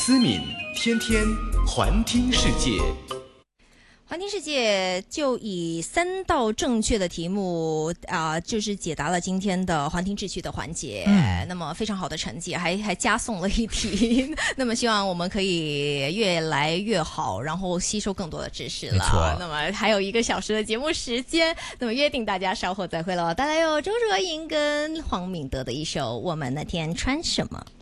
思敏天天环听世界。 环听世界就以3道正确的题目就是解答了今天的环听秩序的环节。那么非常好的成绩，还加送了一题。那么希望我们可以越来越好，然后吸收更多的知识了。 没错。 那么还有1个小时的节目时间，那么约定大家稍后再会了。带来有周若莹跟黄敏德的一首《我们那天穿什么》。